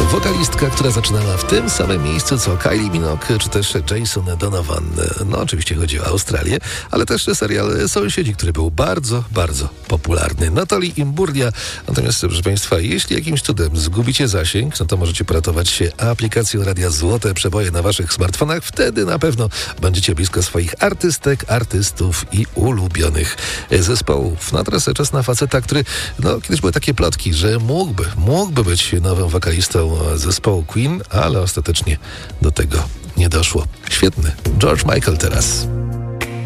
Wokalistka, która zaczynała w tym samym miejscu co Kylie Minogue, czy też Jason Donovan. No oczywiście chodzi o Australię, ale też serial Sąsiedzi, który był bardzo, bardzo popularny. Natalie Imbruglia. Natomiast, proszę Państwa, jeśli jakimś cudem zgubicie zasięg, no to możecie poratować się aplikacją Radia Złote Przeboje na Waszych smartfonach. Wtedy na pewno będziecie blisko swoich artystek, artystów i ulubionych zespołów. No a teraz czas na faceta, który, kiedyś były takie plotki, że mógłby być nowym wokalistą zespołu Queen, ale ostatecznie do tego nie doszło. Świetny George Michael teraz.